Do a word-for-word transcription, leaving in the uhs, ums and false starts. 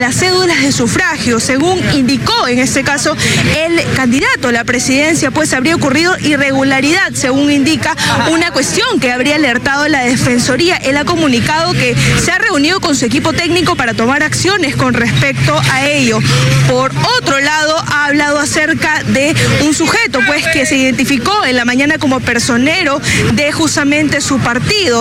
las cédulas de sufragio. Según indicó en este caso el candidato a la presidencia, pues habría ocurrido irregularidad, según indica una cuestión que habría alertado la Defensoría. Él ha comunicado que se ha reunido con su equipo técnico para tomar acciones con respecto a ello. Por otro lado, ha hablado acerca de un sujeto pues que se identificó en la mañana como personero de justamente su partido.